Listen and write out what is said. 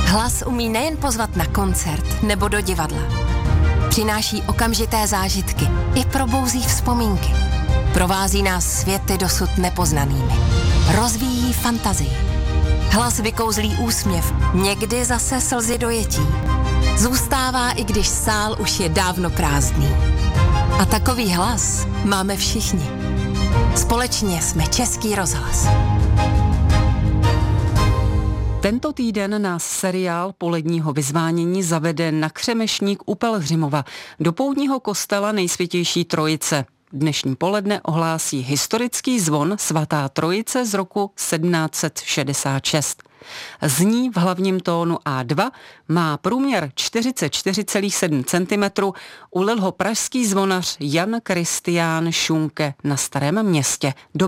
Hlas umí nejen pozvat na koncert nebo do divadla. Přináší okamžité zážitky i probouzí vzpomínky. Provází nás světy dosud nepoznanými. Rozvíjí fantazii. Hlas vykouzlí úsměv, někdy zase slzy dojetí. Zůstává, i když sál už je dávno prázdný. A takový hlas máme všichni. Společně jsme Český rozhlas. Tento týden nás seriál Poledního vyzvánění zavede na Křemešník u Pelhřimova, do poutního kostela Nejsvětější Trojice. Dnešní poledne ohlásí historický zvon Svatá Trojice z roku 1766. Zní v hlavním tónu A2, má průměr 44,7 cm, ulil ho pražský zvonař Jan Kristián Šunke na Starém Městě.